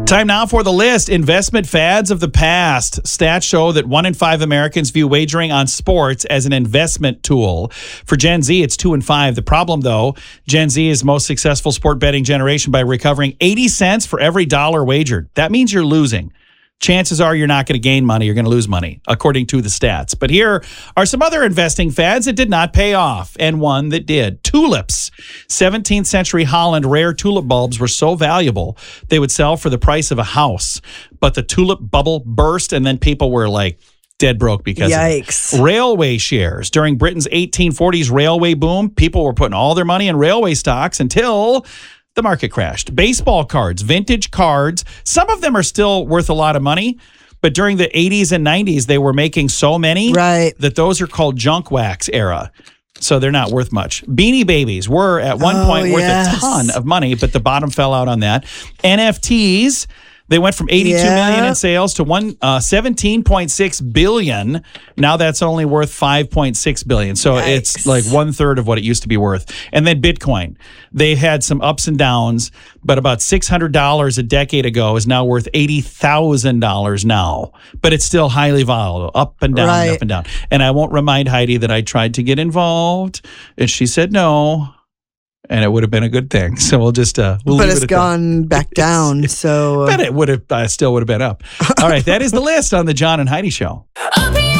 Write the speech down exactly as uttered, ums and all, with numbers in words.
Time now for the list. Investment fads of the past. Stats show that one in five Americans view wagering on sports as an investment tool. For Gen Z, it's two in five. The problem, though, Gen Z is the most successful sport betting generation by recovering eighty cents for every dollar wagered. That means you're losing. Chances are you're not going to gain money. You're going to lose money, according to the stats. But here are some other investing fads that did not pay off, and one that did. Tulips. seventeenth century Holland rare tulip bulbs were so valuable, they would sell for the price of a house. But the tulip bubble burst, and then people were like, dead broke because Yikes. of it. Railway shares. During Britain's eighteen forties railway boom, people were putting all their money in railway stocks until the market crashed. Baseball cards, vintage cards, some of them are still worth a lot of money, but during the eighties and nineties, they were making so many right. that those are called junk wax era. So they're not worth much. Beanie Babies were at one oh, point worth yes. a ton of money, but the bottom fell out on that. N F Ts, they went from eighty-two yeah. million in sales to one uh, seventeen point six billion. Now that's only worth five point six billion. So Yikes. it's like one third of what it used to be worth. And then Bitcoin, they had some ups and downs, but about six hundred dollars a decade ago is now worth eighty thousand dollars now. But it's still highly volatile, up and down, right. up and down. And I won't remind Heidi that I tried to get involved, and she said no. And it would have been a good thing. So we'll just uh, we'll but leave it's it at gone that. back down. So, but it would have uh, still would have been up. All right, that is the list on the John and Heidi Show.